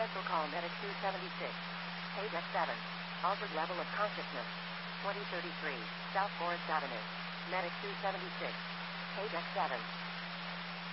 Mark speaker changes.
Speaker 1: Universal call Medic 276. Page F7. Altered level of consciousness. 2033. South Forest Avenue. Medic 276. Page F7.